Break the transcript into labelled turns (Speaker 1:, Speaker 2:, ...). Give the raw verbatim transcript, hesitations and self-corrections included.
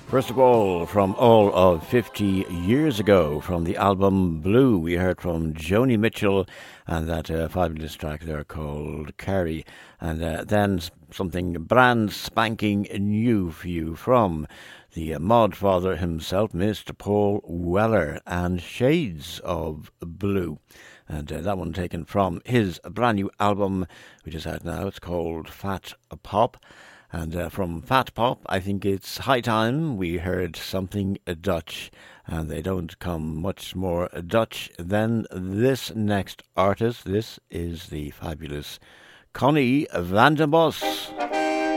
Speaker 1: First of all, from all of fifty years ago, from the album Blue, we heard from Joni Mitchell and that uh, fabulous track there called Carrie. And uh, then something brand spanking new for you from the uh, mod father himself, Mister Paul Weller, and Shades of Blue. And uh, that one taken from his brand new album, which is out now. It's called Fat Pop. And uh, from Fat Pop, I think it's high time we heard something Dutch. And they don't come much more Dutch than this next artist. This is the fabulous Connie van den Bos.